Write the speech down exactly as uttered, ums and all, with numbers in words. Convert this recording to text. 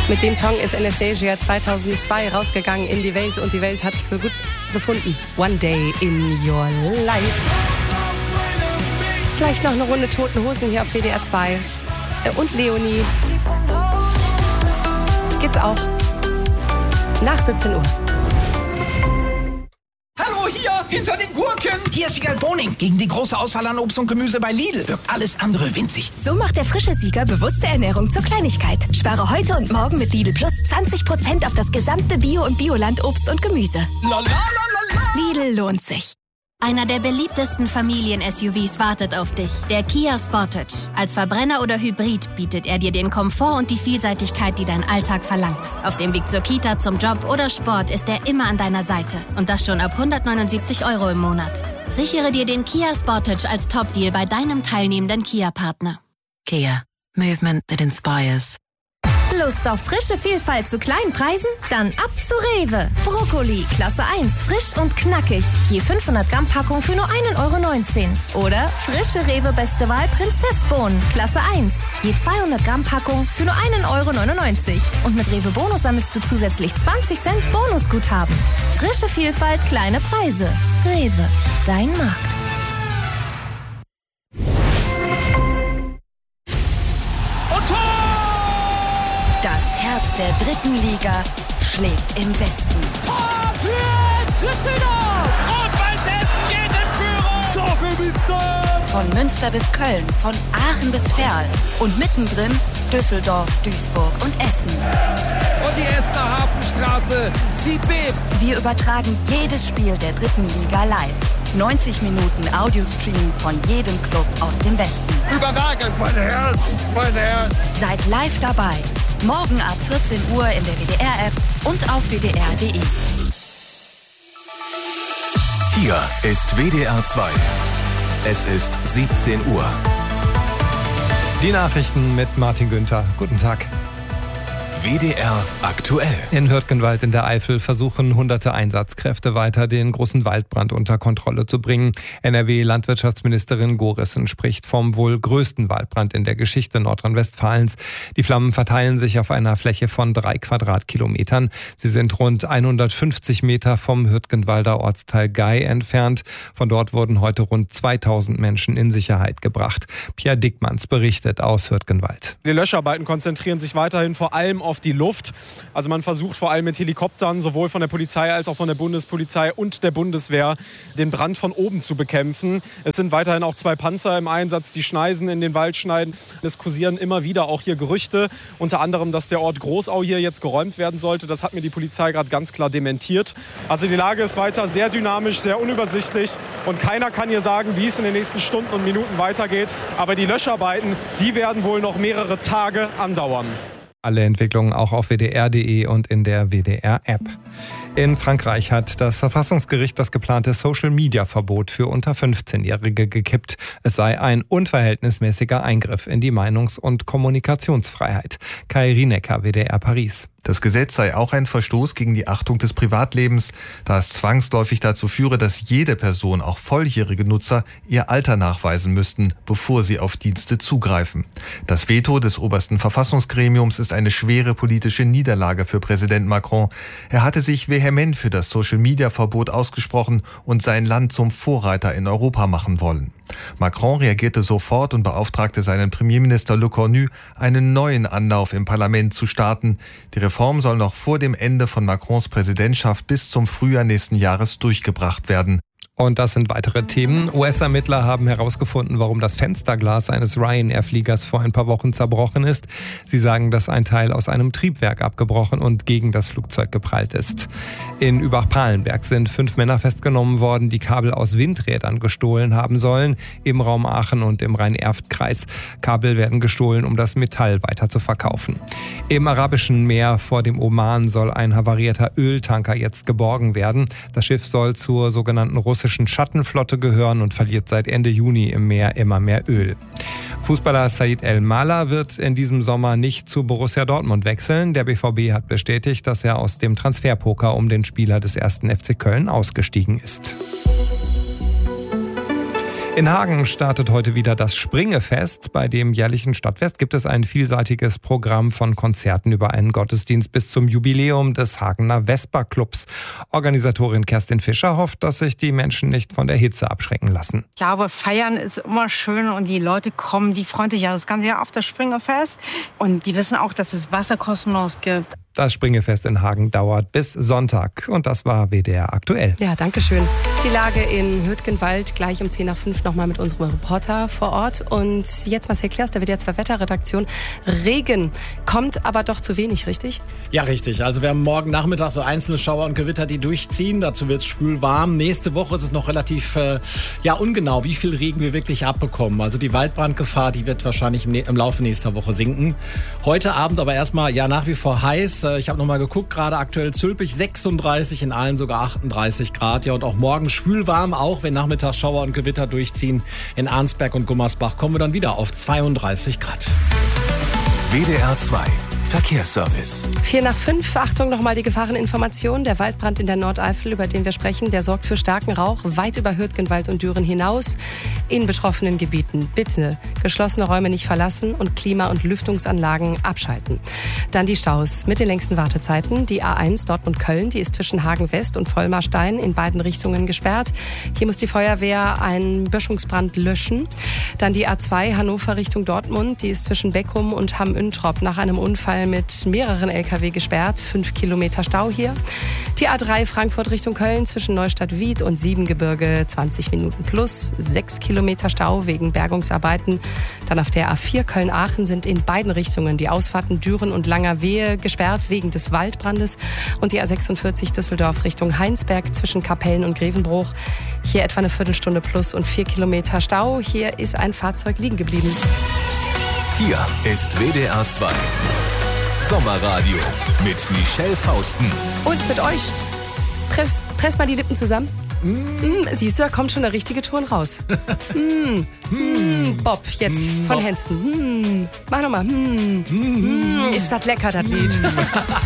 Mit dem Song ist Anastasia zweitausendzwei rausgegangen in die Welt und die Welt hat es für gut gefunden. One Day in Your Life. Gleich noch eine Runde Toten Hosen hier auf W D R zwei. Und Leonie. Gibt's auch. Nach siebzehn Uhr. Hallo, hier, hinter den Gurken. Hier ist Sieger Boning. Gegen die große Auswahl an Obst und Gemüse bei Lidl wirkt alles andere winzig. So macht der frische Sieger bewusste Ernährung zur Kleinigkeit. Spare heute und morgen mit Lidl Plus zwanzig Prozent auf das gesamte Bio- und Bioland-Obst und Gemüse. La, la, la, la, la. Lidl lohnt sich. Einer der beliebtesten Familien-S U Vs wartet auf dich, der Kia Sportage. Als Verbrenner oder Hybrid bietet er dir den Komfort und die Vielseitigkeit, die dein Alltag verlangt. Auf dem Weg zur Kita, zum Job oder Sport ist er immer an deiner Seite. Und das schon ab hundertneunundsiebzig Euro im Monat. Sichere dir den Kia Sportage als Top-Deal bei deinem teilnehmenden Kia-Partner. Kia. Movement that inspires. Lust auf frische Vielfalt zu kleinen Preisen? Dann ab zu Rewe. Brokkoli, Klasse eins, frisch und knackig. Je fünfhundert Gramm Packung für nur ein Euro neunzehn. Oder frische Rewe Beste Wahl Prinzessbohnen, Klasse eins. Je zweihundert Gramm Packung für nur ein Euro neunundneunzig. Und mit Rewe Bonus sammelst du zusätzlich zwanzig Cent Bonusguthaben. Frische Vielfalt, kleine Preise. Rewe, dein Markt. Das Herz der dritten Liga schlägt im Westen. Tor für Düsseldorf! Rot-Weiß Essen geht in Führung! Tor für Münster! Von Münster bis Köln, von Aachen bis Verl und mittendrin Düsseldorf, Duisburg und Essen. Und die Essener Hafenstraße, sie bebt! Wir übertragen jedes Spiel der dritten Liga live. neunzig Minuten Audiostream von jedem Club aus dem Westen. Überragend! Mein Herz, mein Herz! Seid live dabei. Morgen ab vierzehn Uhr in der W D R-App und auf w d r punkt d e. Hier ist W D R zwei. Es ist siebzehn Uhr. Die Nachrichten mit Martin Günther. Guten Tag. W D R aktuell. In Hürtgenwald in der Eifel versuchen hunderte Einsatzkräfte weiter, den großen Waldbrand unter Kontrolle zu bringen. N R W-Landwirtschaftsministerin Gorissen spricht vom wohl größten Waldbrand in der Geschichte Nordrhein-Westfalens. Die Flammen verteilen sich auf einer Fläche von drei Quadratkilometern. Sie sind rund hundertfünfzig Meter vom Hürtgenwalder Ortsteil Gei entfernt. Von dort wurden heute rund zweitausend Menschen in Sicherheit gebracht. Pierre Dickmanns berichtet aus Hürtgenwald. Die Löscharbeiten konzentrieren sich weiterhin vor allem auf die Luft. Also man versucht vor allem mit Helikoptern, sowohl von der Polizei als auch von der Bundespolizei und der Bundeswehr, den Brand von oben zu bekämpfen. Es sind weiterhin auch zwei Panzer im Einsatz, die Schneisen in den Wald schneiden. Es kursieren immer wieder auch hier Gerüchte, unter anderem, dass der Ort Großau hier jetzt geräumt werden sollte. Das hat mir die Polizei gerade ganz klar dementiert. Also die Lage ist weiter sehr dynamisch, sehr unübersichtlich und keiner kann hier sagen, wie es in den nächsten Stunden und Minuten weitergeht. Aber die Löscharbeiten, die werden wohl noch mehrere Tage andauern. Alle Entwicklungen auch auf w d r punkt d e und in der W D R-App. In Frankreich hat das Verfassungsgericht das geplante Social-Media-Verbot für unter fünfzehnjährige gekippt. Es sei ein unverhältnismäßiger Eingriff in die Meinungs- und Kommunikationsfreiheit. Kai Rienecker, W D R Paris. Das Gesetz sei auch ein Verstoß gegen die Achtung des Privatlebens, da es zwangsläufig dazu führe, dass jede Person, auch volljährige Nutzer, ihr Alter nachweisen müssten, bevor sie auf Dienste zugreifen. Das Veto des obersten Verfassungsgremiums ist eine schwere politische Niederlage für Präsident Macron. Er hatte sich vehement für das Social-Media-Verbot ausgesprochen und sein Land zum Vorreiter in Europa machen wollen. Macron reagierte sofort und beauftragte seinen Premierminister Le Cornu, einen neuen Anlauf im Parlament zu starten. Die Reform soll noch vor dem Ende von Macrons Präsidentschaft bis zum Frühjahr nächsten Jahres durchgebracht werden. Und das sind weitere Themen. U S-Ermittler haben herausgefunden, warum das Fensterglas eines Ryanair-Fliegers vor ein paar Wochen zerbrochen ist. Sie sagen, dass ein Teil aus einem Triebwerk abgebrochen und gegen das Flugzeug geprallt ist. In Übach-Palenberg sind fünf Männer festgenommen worden, die Kabel aus Windrädern gestohlen haben sollen, im Raum Aachen und im Rhein-Erft-Kreis. Kabel werden gestohlen, um das Metall weiter zu verkaufen. Im Arabischen Meer vor dem Oman soll ein havarierter Öltanker jetzt geborgen werden. Das Schiff soll zur sogenannten russischen Schattenflotte gehören und verliert seit Ende Juni im Meer immer mehr Öl. Fußballer Said El-Mala wird in diesem Sommer nicht zu Borussia Dortmund wechseln. Der B V B hat bestätigt, dass er aus dem Transferpoker um den Spieler des ersten F C Köln ausgestiegen ist. In Hagen startet heute wieder das Springefest. Bei dem jährlichen Stadtfest gibt es ein vielseitiges Programm von Konzerten über einen Gottesdienst bis zum Jubiläum des Hagener Vespa-Clubs. Organisatorin Kerstin Fischer hofft, dass sich die Menschen nicht von der Hitze abschrecken lassen. Ich glaube, feiern ist immer schön und die Leute kommen, die freuen sich ja das ganze Jahr auf das Springefest. Und die wissen auch, dass es Wasser kostenlos gibt. Das Springefest in Hagen dauert bis Sonntag. Und das war W D R aktuell. Ja, danke schön. Die Lage in Hürtgenwald gleich um zehn nach fünf nochmal mit unserem Reporter vor Ort. Und jetzt Marcel Kler aus der W D R zwei Wetterredaktion. Regen kommt aber doch zu wenig, richtig? Ja, richtig. Also wir haben morgen Nachmittag so einzelne Schauer und Gewitter, die durchziehen. Dazu wird es schwül warm. Nächste Woche ist es noch relativ äh, ja, ungenau, wie viel Regen wir wirklich abbekommen. Also die Waldbrandgefahr, die wird wahrscheinlich im, im Laufe nächster Woche sinken. Heute Abend aber erstmal ja nach wie vor heiß. Ich habe nochmal geguckt, gerade aktuell Zülpich sechsunddreißig, in Aalen sogar achtunddreißig Grad. Ja, und auch morgen schwül warm, auch wenn nachmittags Schauer und Gewitter durchziehen. In Arnsberg und Gummersbach kommen wir dann wieder auf zweiunddreißig Grad. W D R zwei Verkehrsservice. Vier nach fünf, Achtung nochmal die Gefahreninformation. Der Waldbrand in der Nordeifel, über den wir sprechen, der sorgt für starken Rauch weit über Hürtgenwald und Düren hinaus. In betroffenen Gebieten bitte geschlossene Räume nicht verlassen und Klima- und Lüftungsanlagen abschalten. Dann die Staus mit den längsten Wartezeiten. Die A eins Dortmund-Köln, die ist zwischen Hagen West und Vollmarstein in beiden Richtungen gesperrt. Hier muss die Feuerwehr einen Böschungsbrand löschen. Dann die A zwei Hannover Richtung Dortmund, die ist zwischen Beckum und Hamm-Üntrop nach einem Unfall mit mehreren L K W gesperrt. Fünf Kilometer Stau hier. Die A drei Frankfurt Richtung Köln zwischen Neustadt-Wied und Siebengebirge zwanzig Minuten plus. Sechs Kilometer Stau wegen Bergungsarbeiten. Dann auf der A vier Köln-Aachen sind in beiden Richtungen die Ausfahrten Düren und Langerwehe gesperrt wegen des Waldbrandes. Und die A sechsundvierzig Düsseldorf Richtung Heinsberg zwischen Kapellen und Grevenbruch. Hier etwa eine Viertelstunde plus und vier Kilometer Stau. Hier ist ein Fahrzeug liegen geblieben. Hier ist W D R zwei Sommerradio mit Michelle Fausten. Und mit euch. Press, press mal die Lippen zusammen. Mm. Mm, siehst du, da kommt schon der richtige Ton raus. mm. Mm. Bob, jetzt mm. von Hansen. Mm. Mach nochmal. Mm. Mm. Ist das lecker, das Lied.